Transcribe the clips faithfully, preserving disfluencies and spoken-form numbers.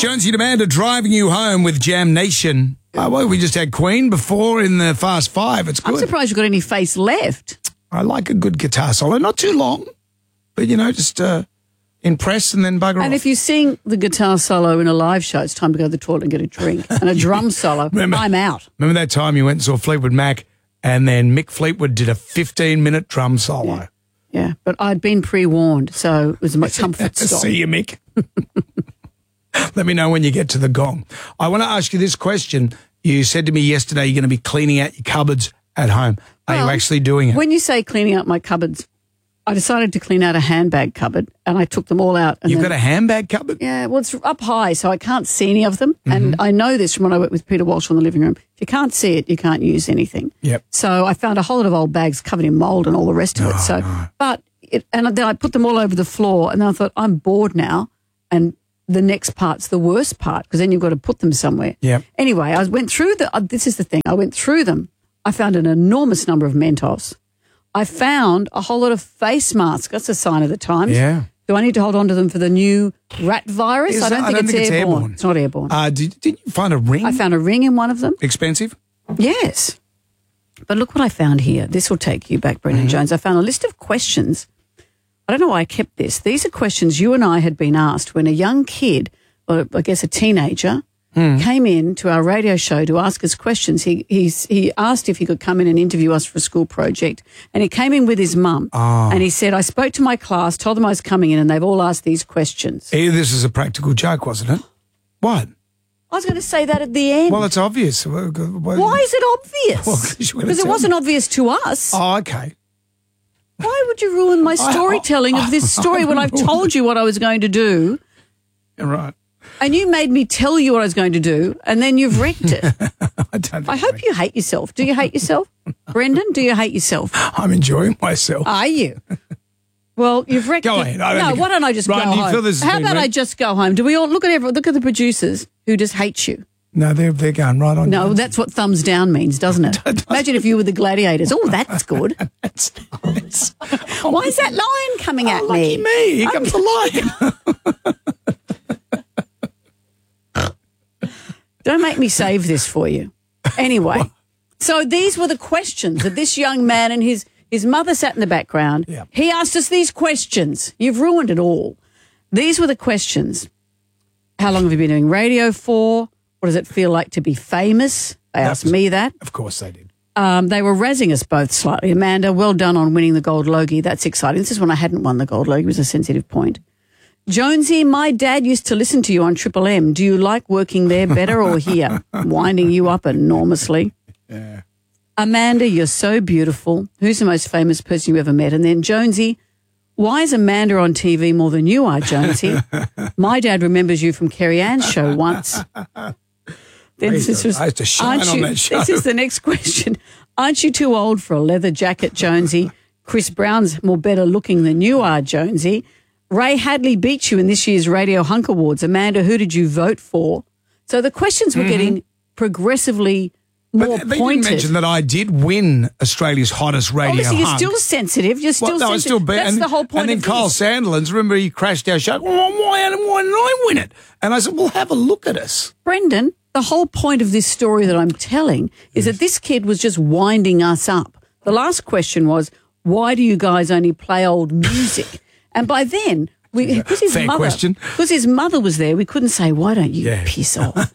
Jonesy and Amanda driving you home with Jam Nation. Uh, well, we just had Queen before in the Fast Five. It's good. I'm surprised you've got any face left. I like a good guitar solo. Not too long, but, you know, just uh, impress and then bugger off. And if you sing the guitar solo in a live show, it's time to go to the toilet and get a drink. And a drum solo, remember, I'm out. Remember that time you went and saw Fleetwood Mac and then Mick Fleetwood did a fifteen-minute drum solo? Yeah. yeah, but I'd been pre-warned, so it was my comfort stop. See you, Mick. Let me know when you get to the gong. I want to ask you this question. You said to me yesterday you're going to be cleaning out your cupboards at home. Are well, you actually doing it? When you say cleaning out my cupboards, I decided to clean out a handbag cupboard and I took them all out. And You've then, got a handbag cupboard? Yeah, well, it's up high, so I can't see any of them. Mm-hmm. And I know this from when I worked with Peter Walsh in the living room. If you can't see it, you can't use anything. Yep. So I found a whole lot of old bags covered in mould and all the rest of it. Oh, So, no. but it, and then I put them all over the floor and then I thought, I'm bored now and the next part's the worst part because then you've got to put them somewhere. Yep. Anyway, I went through the, uh, this is the thing, I went through them. I found an enormous number of Mentos. I found a whole lot of face masks. That's a sign of the times. Yeah. Do I need to hold on to them for the new rat virus? Is I don't that- think, I don't it's, think it's airborne. airborne. It's not airborne. Uh, did, did you find a ring? I found a ring in one of them. Expensive? Yes. But look what I found here. This will take you back, Brendan Mm-hmm. Jones. I found a list of questions. I don't know why I kept this. These are questions you and I had been asked when a young kid, or I guess a teenager, Mm. came in to our radio show to ask us questions. He he's, he asked if he could come in and interview us for a school project. And he came in with his mum. Oh. And he said, I spoke to my class, told them I was coming in, and they've all asked these questions. Eh, This is a practical joke, wasn't it? What? I was going to say that at the end. Well, it's obvious. Why Why is it obvious? Well, 'cause you were gonna Because it tell wasn't me. obvious to us. Oh, okay. Why would you ruin my storytelling of this story when I've told you what I was going to do? You're right. And you made me tell you what I was going to do, and then you've wrecked it. I don't. I hope you hate yourself. Do you hate yourself? Brendan, do you hate yourself? I'm enjoying myself. Are you? Well, you've wrecked Go it. ahead. I don't No, think- why don't I just Ryan, go do you home? feel this has How been about I wrecked? just go home? Do we all look at every, look at the producers who just hate you? No, they're they're going right on. No, you. that's what thumbs down means, doesn't it? Imagine if you were the gladiators. Oh, that's good. That's nice. Why is that lion coming Oh, at lucky me? me. Here comes the lion. Don't make me save this for you. Anyway, so these were the questions that this young man and his, his mother sat in the background. Yeah. He asked us these questions. You've ruined it all. These were the questions. How long have you been doing radio for? What does it feel like to be famous? They asked was- me that. Of course they did. Um, they were razzing us both slightly. Amanda, well done on winning the Gold Logie. That's exciting. This is when I hadn't won the Gold Logie. It was a sensitive point. Jonesy, my dad used to listen to you on Triple M. Do you like working there better or here? Winding you up enormously. Yeah. Amanda, you're so beautiful. Who's the most famous person you ever met? And then Jonesy, why is Amanda on T V more than you are, Jonesy? My dad remembers you from Kerry Ann's show once. Then I used this to- was, I used to shine aren't on you, that show. This is the next question. Aren't you too old for a leather jacket, Jonesy? Chris Brown's more better looking than you are, Jonesy. Ray Hadley beat you in this year's Radio Hunk Awards. Amanda, who did you vote for? So the questions were getting progressively more But they pointed. didn't mention that I did win Australia's hottest radio Obviously, you're hunk. still sensitive. You're still Well, no, I sensitive. still be- That's and, the whole point And then of Kyle this. Sandilands, remember he crashed our show. Well, why, why didn't I win it? And I said, well, have a look at us. Brendan, the whole point of this story that I'm telling is that this kid was just winding us up. The last question was, why do you guys only play old music? And by then, we because his Fair mother, question. because his mother was there, we couldn't say, why don't you Yeah. piss off?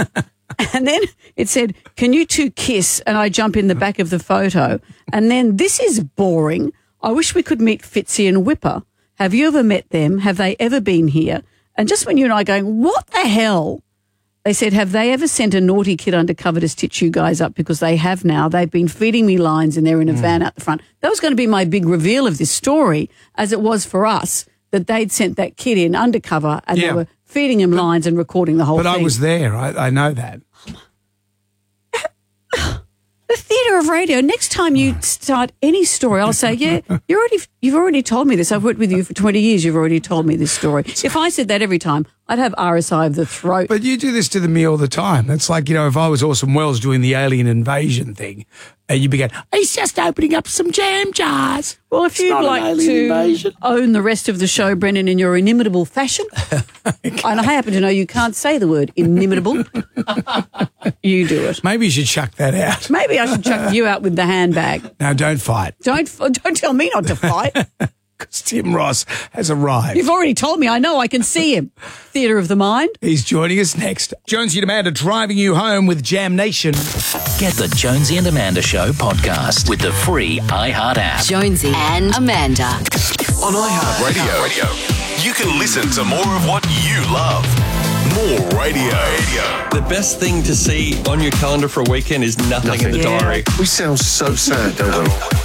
And then it said, can you two kiss? And I jump in the back of the photo. And then, this is boring. I wish we could meet Fitzy and Whipper. Have you ever met them? Have they ever been here? And just when you and I are going, what the hell? They said, have they ever sent a naughty kid undercover to stitch you guys up? Because they have now. They've been feeding me lines and they're in a van out the front. That was going to be my big reveal of this story, as it was for us, that they'd sent that kid in undercover and Yeah. they were feeding him lines and recording the whole But thing. I was there. I, I know that. The theatre of radio. Next time you start any story, I'll say, yeah, you already, you've already told me this. I've worked with you for twenty years. You've already told me this story. If I said that every time, I'd have R S I of the throat. But you do this to me all the time. It's like, you know, if I was Orson Welles doing the alien invasion thing, and you began, he's just opening up some jam jars. Well, if It's you'd not an like alien to invasion. own the rest of the show, Brendan, in your inimitable fashion, and I happen to know you can't say the word inimitable, you do it. Maybe you should chuck that out. Maybe I should chuck you out with the handbag. No, don't fight. Don't don't tell me not to fight. Because Tim Ross has arrived. You've already told me. I know. I can see him. Theatre of the mind. He's joining us next. Jonesy and Amanda driving you home with Jam Nation. Get the Jonesy and Amanda Show podcast with the free iHeart app. Jonesy and Amanda. On iHeartRadio, Radio. You can listen to more of what you love. More radio. radio. The best thing to see on your calendar for a weekend is nothing, Nothing. in the Yeah. diary. We sound so sad, don't we?